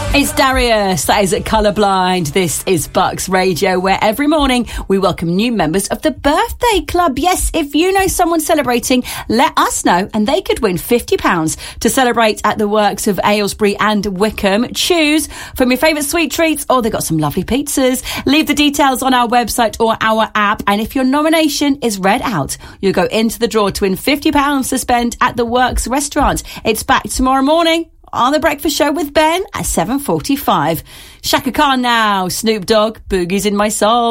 It's Darius, that is Colourblind. This is Bucks Radio, where every morning we welcome new members of the Birthday Club. Yes, if you know someone celebrating, let us know, and they could win £50 to celebrate at the works of Aylesbury and Wickham. Choose from your favourite sweet treats, or they've got some lovely pizzas. Leave the details on our website or our app, and if your nomination is read out, you'll go into the draw to win £50 to spend at the Works restaurant. It's back tomorrow morning on The Breakfast Show with Ben at 7:45. Shaka Khan now, Snoop Dogg, Boogie's in My Soul.